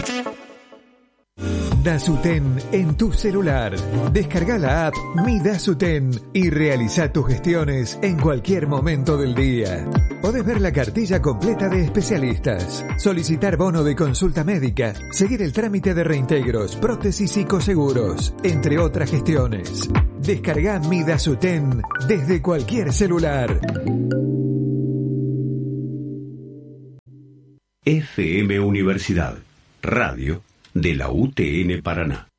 Dasuten en tu celular. Descarga la app Mi Dasuten y realiza tus gestiones en cualquier momento del día. Podés ver la cartilla completa de especialistas, solicitar bono de consulta médica, seguir el trámite de reintegros, prótesis y coseguros, entre otras gestiones. Descarga Mi Dasuten desde cualquier celular. FM Universidad, radio de la UTN Paraná.